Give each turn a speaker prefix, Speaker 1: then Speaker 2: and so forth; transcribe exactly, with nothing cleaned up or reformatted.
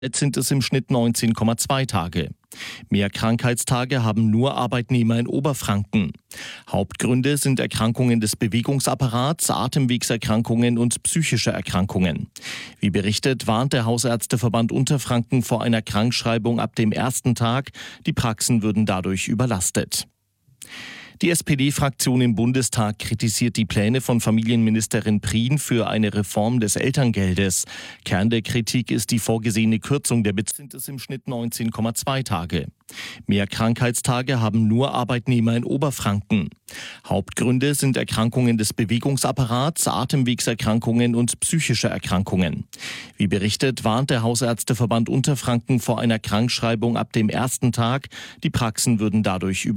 Speaker 1: Jetzt sind es im Schnitt neunzehn Komma zwei Tage. Mehr Krankheitstage haben nur Arbeitnehmer in Oberfranken. Hauptgründe sind Erkrankungen des Bewegungsapparats, Atemwegserkrankungen und psychische Erkrankungen. Wie berichtet, warnt der Hausärzteverband Unterfranken vor einer Krankschreibung ab dem ersten Tag. Die Praxen würden dadurch überlastet. Die S P D-Fraktion im Bundestag kritisiert die Pläne von Familienministerin Prien für eine Reform des Elterngeldes. Kern der Kritik ist die vorgesehene Kürzung der Bez- sind es im Schnitt neunzehn Komma zwei Tage. Mehr Krankheitstage haben nur Arbeitnehmer in Oberfranken. Hauptgründe sind Erkrankungen des Bewegungsapparats, Atemwegserkrankungen und psychische Erkrankungen. Wie berichtet, warnt der Hausärzteverband Unterfranken vor einer Krankschreibung ab dem ersten Tag. Die Praxen würden dadurch über